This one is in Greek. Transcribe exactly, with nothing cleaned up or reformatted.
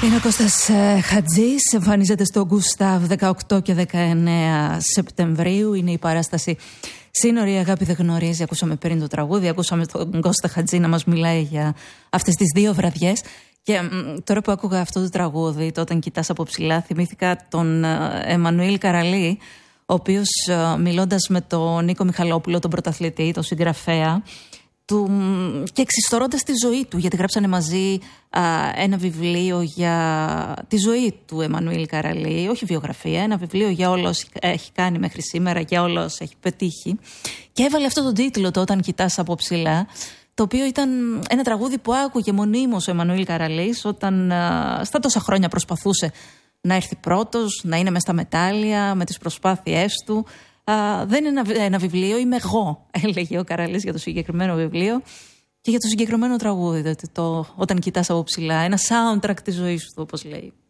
Είναι ο Κώστας ε, Χατζής, εμφανίζεται στο Γκουστάβ δεκαοκτώ και δεκαεννέα Σεπτεμβρίου. Είναι η παράσταση Σύνοრი, η αγάπη δεν γνωρίζει. Ακούσαμε πριν το τραγούδι, ακούσαμε τον Κώστα Χατζή να μας μιλάει για αυτές τις δύο βραδιές. Και μ, τώρα που άκουγα αυτό το τραγούδι, το Όταν κοιτάς από ψηλά, θυμήθηκα τον ε, Εμμανουήλ Καραλή, ο οποίος ε, μιλώντας με τον Νίκο Μιχαλόπουλο, τον πρωταθλητή, τον συγγραφέα, του, και εξιστορώντας τη ζωή του, γιατί γράψανε μαζί α, ένα βιβλίο για τη ζωή του Εμμανουήλ Καραλή, όχι βιογραφία, ένα βιβλίο για όλα όσα έχει κάνει μέχρι σήμερα, για όλα όσα έχει πετύχει, και έβαλε αυτό τον τίτλο, το Όταν κοιτάς από ψηλά, το οποίο ήταν ένα τραγούδι που άκουγε μονίμως ο Εμμανουήλ Καραλής όταν α, στα τόσα χρόνια προσπαθούσε να έρθει πρώτος, να είναι μες στα μετάλλια με τις προσπάθειές του. Uh, δεν είναι ένα, ένα βιβλίο, είμαι εγώ, έλεγε ο Καραλής για το συγκεκριμένο βιβλίο και για το συγκεκριμένο τραγούδι, το, το Όταν κοιτάς από ψηλά, ένα soundtrack της ζωής του, όπως λέει.